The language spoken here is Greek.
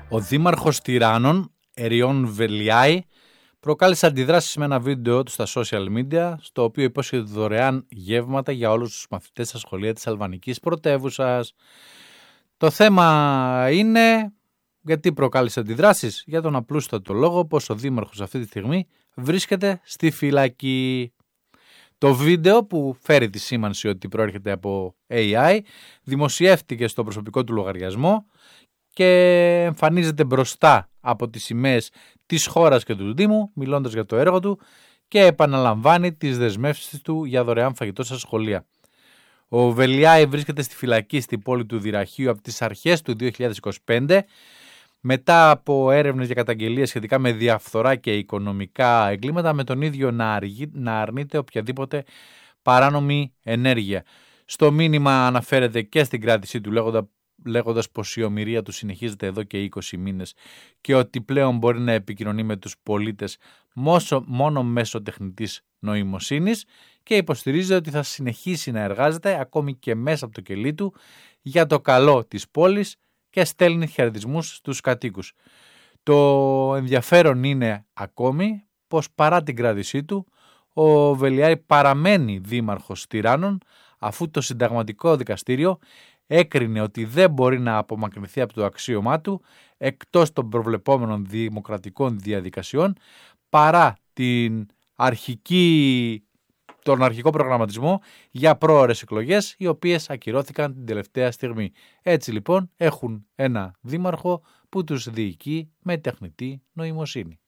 Ο δήμαρχος Τυράννων, Εριών Βελιάη, προκάλεσε αντιδράσεις με ένα βίντεο του στα social media, στο οποίο υπόσχεται δωρεάν γεύματα για όλους τους μαθητές στα σχολεία της αλβανικής πρωτεύουσας. Το θέμα είναι γιατί προκάλεσε αντιδράσεις, για τον απλούστατο λόγο πως ο δήμαρχος αυτή τη στιγμή βρίσκεται στη φυλακή. Το βίντεο, που φέρει τη σήμανση ότι προέρχεται από AI, δημοσιεύτηκε στο προσωπικό του λογαριασμό και εμφανίζεται μπροστά από τις σημαίες της χώρας και του Δήμου, μιλώντας για το έργο του, και επαναλαμβάνει τις δεσμεύσεις του για δωρεάν φαγητό στα σχολεία. Ο Βελιάη βρίσκεται στη φυλακή στην πόλη του Δυραχείου από τις αρχές του 2025, μετά από έρευνες για καταγγελίες σχετικά με διαφθορά και οικονομικά εγκλήματα, με τον ίδιο να αρνείται οποιαδήποτε παράνομη ενέργεια. Στο μήνυμα αναφέρεται και στην κράτησή του, λέγοντας πως η ομηρία του συνεχίζεται εδώ και 20 μήνες και ότι πλέον μπορεί να επικοινωνεί με τους πολίτες μόνο μέσω τεχνητής νοημοσύνης, και υποστηρίζει ότι θα συνεχίσει να εργάζεται ακόμη και μέσα από το κελί του για το καλό της πόλης και στέλνει χαιρετισμούς στους κατοίκους. Το ενδιαφέρον είναι ακόμη πως παρά την κράτησή του, ο Βελιάη παραμένει δήμαρχος Τυράννων, αφού το συνταγματικό δικαστήριο έκρινε ότι δεν μπορεί να απομακρυνθεί από το αξίωμά του εκτός των προβλεπόμενων δημοκρατικών διαδικασιών, παρά τον αρχικό προγραμματισμό για πρόωρες εκλογές, οι οποίες ακυρώθηκαν την τελευταία στιγμή. Έτσι λοιπόν έχουν ένα δήμαρχο που τους διοικεί με τεχνητή νοημοσύνη.